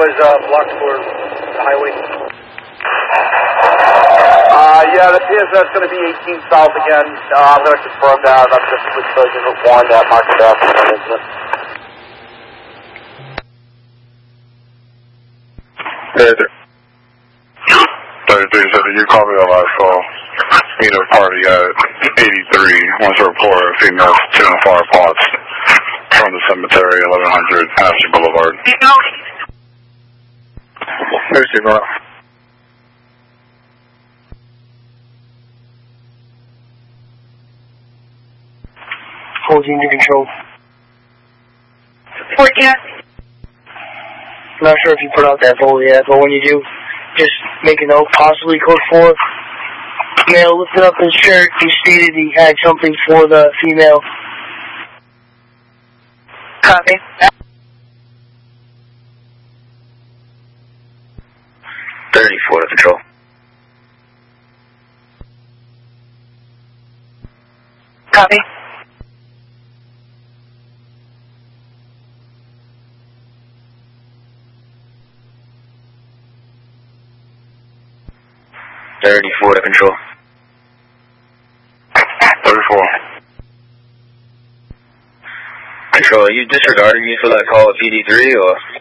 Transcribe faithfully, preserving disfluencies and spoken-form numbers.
was uh, blocked for the highway. Uh, yeah, the P S S is going to be eighteen south again. Uh, I'm going to confirm that. I'm just with Sergeant Warren that market after the incident. Hey there. thirty-three, so you called me on my phone. Meet a party at eighty-three. Wants to report a female chewing flower pots from the cemetery, eleven hundred Ashley Boulevard. There's your mom. fourteen to control. Report, yeah. I'm not sure if you put out that poll yet, but when you do, just make a note, possibly code four. Male lifted up his shirt. He stated he had something for the female. Copy. thirty-four to control. Copy. thirty-four to control. thirty-four. Control, are you disregarding me for that call at P D three, or?